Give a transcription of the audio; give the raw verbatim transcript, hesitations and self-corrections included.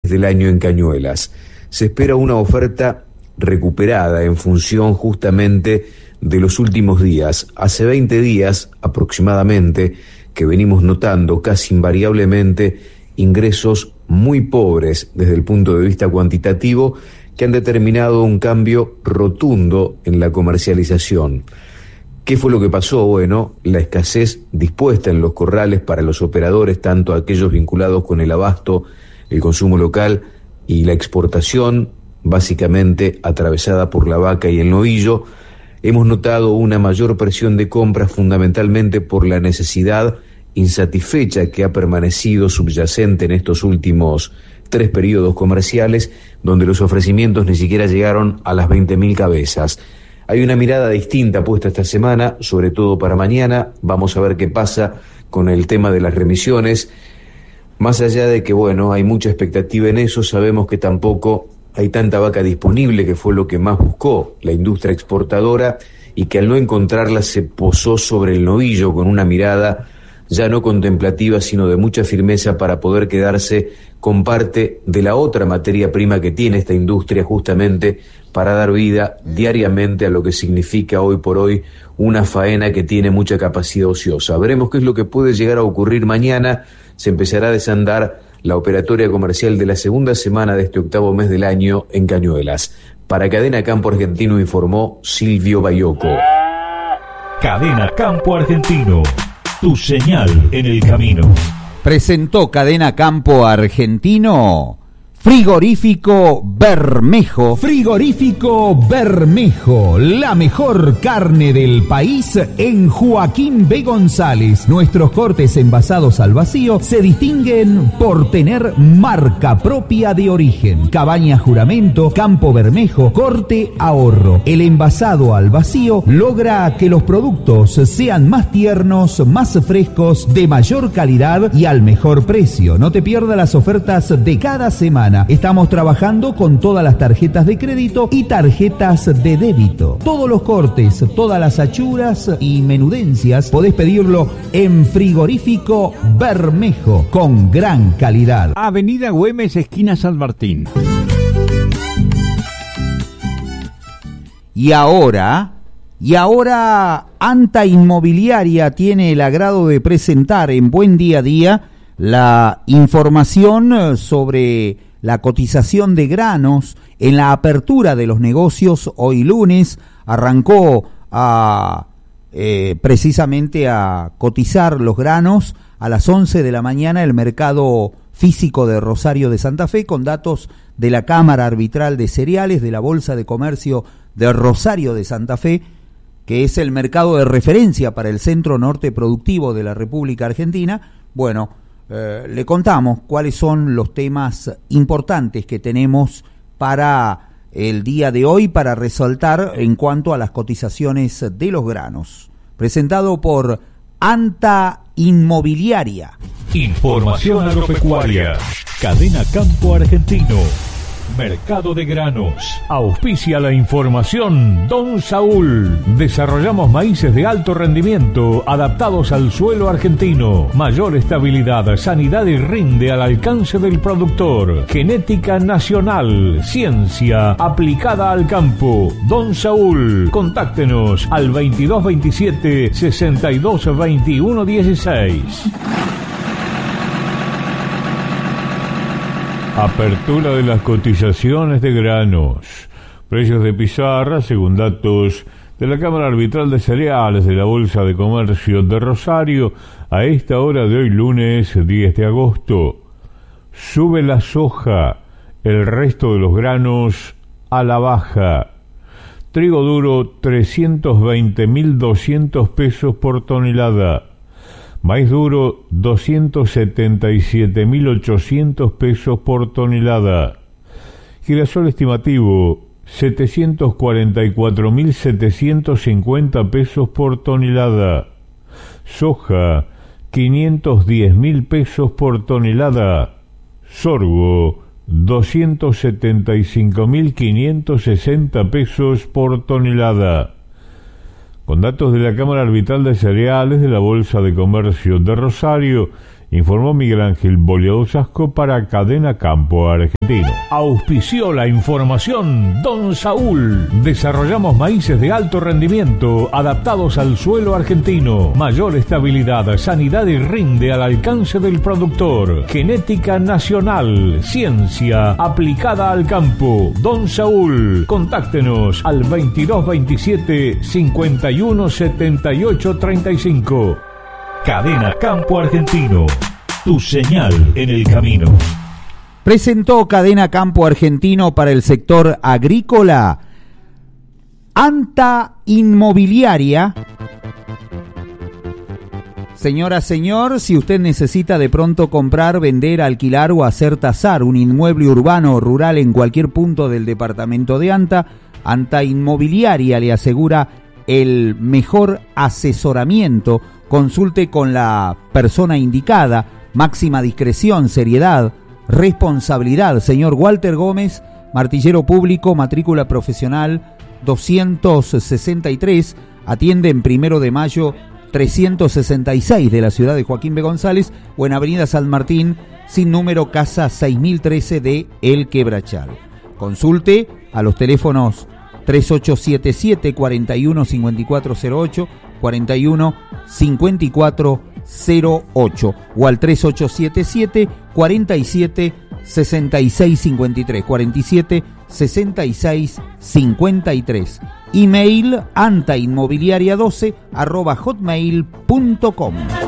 del año en Cañuelas. Se espera una oferta recuperada en función justamente de los últimos días. Hace veinte días aproximadamente que venimos notando casi invariablemente ingresos muy pobres desde el punto de vista cuantitativo que han determinado un cambio rotundo en la comercialización. ¿Qué fue lo que pasó? Bueno, la escasez dispuesta en los corrales para los operadores, tanto aquellos vinculados con el abasto, el consumo local y la exportación, básicamente atravesada por la vaca y el novillo. Hemos notado una mayor presión de compras fundamentalmente por la necesidad insatisfecha que ha permanecido subyacente en estos últimos tres periodos comerciales, donde los ofrecimientos ni siquiera llegaron a las veinte mil cabezas. Hay una mirada distinta puesta esta semana, sobre todo para mañana. Vamos a ver qué pasa con el tema de las remisiones. Más allá de que, bueno, hay mucha expectativa en eso, sabemos que tampoco hay tanta vaca disponible, que fue lo que más buscó la industria exportadora, y que al no encontrarla se posó sobre el novillo con una mirada ya no contemplativa, sino de mucha firmeza para poder quedarse con parte de la otra materia prima que tiene esta industria, justamente para dar vida diariamente a lo que significa hoy por hoy una faena que tiene mucha capacidad ociosa. Veremos qué es lo que puede llegar a ocurrir mañana. Se empezará a desandar la operatoria comercial de la segunda semana de este octavo mes del año en Cañuelas. Para Cadena Campo Argentino informó Silvio Bayoco. Cadena Campo Argentino, tu señal en el camino. Presentó Cadena Campo Argentino Frigorífico Bermejo. Frigorífico Bermejo, la mejor carne del país en Joaquín B. González. Nuestros cortes envasados al vacío se distinguen por tener marca propia de origen. Cabaña Juramento, Campo Bermejo, Corte Ahorro. El envasado al vacío logra que los productos sean más tiernos, más frescos, de mayor calidad y al mejor precio. No te pierdas las ofertas de cada semana. Estamos trabajando con todas las tarjetas de crédito y tarjetas de débito. Todos los cortes, todas las achuras y menudencias podés pedirlo en Frigorífico Bermejo, con gran calidad. Avenida Güemes, esquina San Martín. Y ahora, y ahora Anta Inmobiliaria tiene el agrado de presentar en Buen Día a Día la información sobre la cotización de granos en la apertura de los negocios. Hoy lunes arrancó a eh, precisamente a cotizar los granos a las once de la mañana el mercado físico de Rosario de Santa Fe, con datos de la Cámara Arbitral de Cereales, de la Bolsa de Comercio de Rosario de Santa Fe, que es el mercado de referencia para el centro norte productivo de la República Argentina. Bueno, Eh, le contamos cuáles son los temas importantes que tenemos para el día de hoy, para resaltar en cuanto a las cotizaciones de los granos. Presentado por Anta Inmobiliaria. Información agropecuaria. Cadena Campo Argentino. Mercado de granos. Auspicia la información Don Saúl. Desarrollamos maíces de alto rendimiento adaptados al suelo argentino. Mayor estabilidad, sanidad y rinde al alcance del productor. Genética nacional. Ciencia aplicada al campo. Don Saúl. Contáctenos al veintidós veintisiete sesenta y dos veintiuno dieciséis. Apertura de las cotizaciones de granos. Precios de pizarra, según datos de la Cámara Arbitral de Cereales de la Bolsa de Comercio de Rosario, a esta hora de hoy lunes diez de agosto. Sube la soja, el resto de los granos a la baja. Trigo duro trescientos veinte mil doscientos pesos por tonelada. Maíz duro doscientos setenta y siete mil ochocientos pesos por tonelada. Girasol estimativo setecientos cuarenta y cuatro mil setecientos cincuenta pesos por tonelada. Soja quinientos diez mil pesos por tonelada. Sorgo doscientos setenta y cinco mil quinientos sesenta pesos por tonelada. Con datos de la Cámara Arbitral de Cereales de la Bolsa de Comercio de Rosario, informó Miguel Ángel Boleado Sasco para Cadena Campo Argentino. Auspició la información Don Saúl. Desarrollamos maíces de alto rendimiento adaptados al suelo argentino. Mayor estabilidad, sanidad y rinde al alcance del productor. Genética nacional, ciencia aplicada al campo. Don Saúl. Contáctenos al veintidós veintisiete cincuenta y uno setenta y ocho treinta y cinco. Cadena Campo Argentino, tu señal en el camino. Presentó Cadena Campo Argentino para el sector agrícola Anta Inmobiliaria. Señora, señor, si usted necesita de pronto comprar, vender, alquilar o hacer tasar un inmueble urbano o rural en cualquier punto del departamento de Anta, Anta Inmobiliaria le asegura el mejor asesoramiento. Consulte con la persona indicada, máxima discreción, seriedad, responsabilidad. Señor Walter Gómez, martillero público, matrícula profesional doscientos sesenta y tres, atiende en Primero de Mayo trescientos sesenta y seis de la ciudad de Joaquín B. González o en Avenida San Martín, sin número, casa seis mil trece de El Quebrachal. Consulte a los teléfonos tres ocho siete siete, cuatro uno cinco cuatro cero ocho, cuatro uno cinco cuatro cero ocho o al tres ocho siete siete, cuatro siete, seis seis cinco tres, cuatro siete, seis seis cinco tres. Email antainmobiliaria doce arroba hotmail punto com.